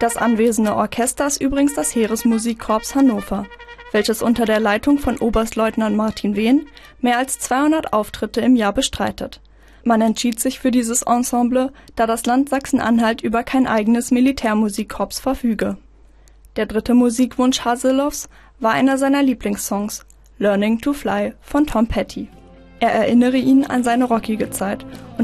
Das anwesende Orchester ist übrigens das Heeresmusikkorps Hannover, welches unter der Leitung von Oberstleutnant Martin Wehn mehr als 200 Auftritte im Jahr bestreitet. Man entschied sich für dieses Ensemble, da das Land Sachsen-Anhalt über kein eigenes Militärmusikkorps verfüge. Der dritte Musikwunsch Haseloffs war einer seiner Lieblingssongs, Learning to Fly von Tom Petty. Er erinnere ihn an seine rockige Zeit